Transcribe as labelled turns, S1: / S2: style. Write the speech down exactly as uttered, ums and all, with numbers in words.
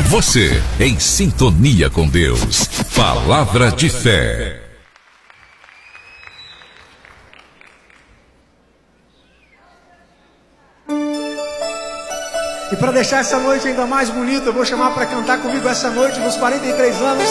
S1: Você em sintonia com Deus. Palavra de fé.
S2: E para deixar essa noite ainda mais bonita, eu vou chamar para cantar comigo essa noite nos quarenta e três anos